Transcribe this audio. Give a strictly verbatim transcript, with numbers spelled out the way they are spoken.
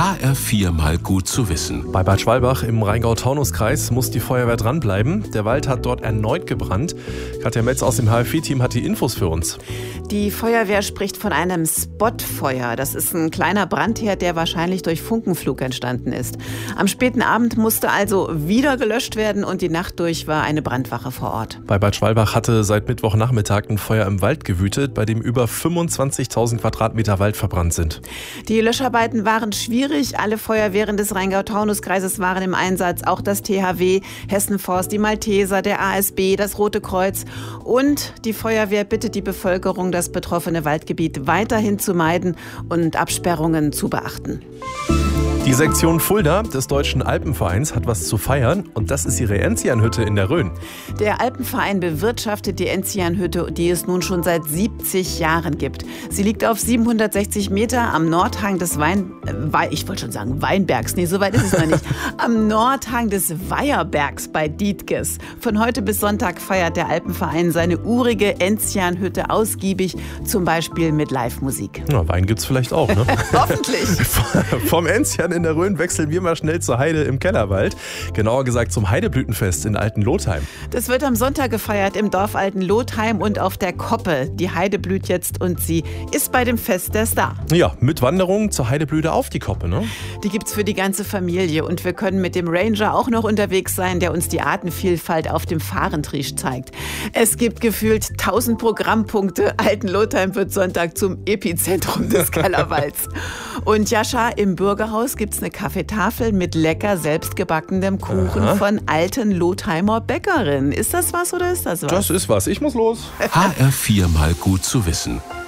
H R vier mal gut zu wissen. Bei Bad Schwalbach im Rheingau-Taunus-Kreis muss die Feuerwehr dranbleiben. Der Wald hat dort erneut gebrannt. Katja Metz aus dem H R vier-Team hat die Infos für uns. Die Feuerwehr spricht von einem Spotfeuer. Das ist ein kleiner Brandherd, der wahrscheinlich durch Funkenflug entstanden ist. Am späten Abend musste also wieder gelöscht werden und die Nacht durch war eine Brandwache vor Ort. Bei Bad Schwalbach hatte seit Mittwochnachmittag ein Feuer im Wald gewütet, bei dem über fünfundzwanzigtausend Quadratmeter Wald verbrannt sind. Die Löscharbeiten waren schwierig. Alle Feuerwehren des Rheingau-Taunus-Kreises waren im Einsatz. Auch das T H W, Hessen-Forst, die Malteser, der A S B, das Rote Kreuz. Und die Feuerwehr bittet die Bevölkerung, das betroffene Waldgebiet weiterhin zu meiden und Absperrungen zu beachten. Die Sektion Fulda des Deutschen Alpenvereins hat was zu feiern und das ist ihre Enzianhütte in der Rhön. Der Alpenverein bewirtschaftet die Enzianhütte, die es nun schon seit siebzig Jahren gibt. Sie liegt auf siebenhundertsechzig Meter am Nordhang des Wein... Äh, ich wollte schon sagen Weinbergs, nee, so weit ist es noch nicht. Am Nordhang des Weiherbergs bei Dietges. Von heute bis Sonntag feiert der Alpenverein seine urige Enzianhütte ausgiebig, zum Beispiel mit Live-Musik. Ja, Wein gibt's vielleicht auch, ne? Hoffentlich. Vom Enzian in der Rhön wechseln wir mal schnell zur Heide im Kellerwald. Genauer gesagt zum Heideblütenfest in Altenlotheim. Das wird am Sonntag gefeiert im Dorf Altenlotheim und auf der Koppe. Die Heide blüht jetzt und sie ist bei dem Fest der Star. Ja, mit Wanderung zur Heideblüte auf die Koppe, ne? Die gibt's für die ganze Familie und wir können mit dem Ranger auch noch unterwegs sein, der uns die Artenvielfalt auf dem Fahrentriesch zeigt. Es gibt gefühlt tausend Programmpunkte. Altenlotheim wird Sonntag zum Epizentrum des Kellerwalds. Und Jascha, im Bürgerhaus gibt es eine Kaffeetafel mit lecker selbstgebackenem Kuchen Aha. von Altenlotheimer Bäckerin. Ist das was oder ist das was? Das ist was. Ich muss los. H R vier mal gut zu wissen.